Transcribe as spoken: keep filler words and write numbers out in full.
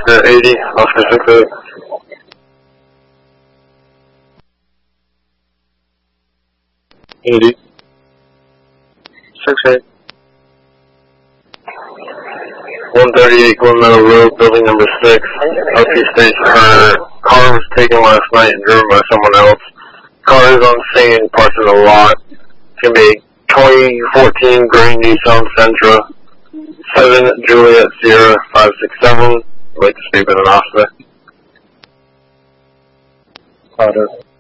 Oscar eighty, Oscar six eight. eighty. six eight. one thirty-eight Glen Meadow Road, building number six. L P states her car was taken last night and driven by someone else. Car is on scene, parked in the lot. It's going to be twenty fourteen Green Nissan Sentra, seven Juliet Sierra five six seven. I'd like to speak with an officer. Carter.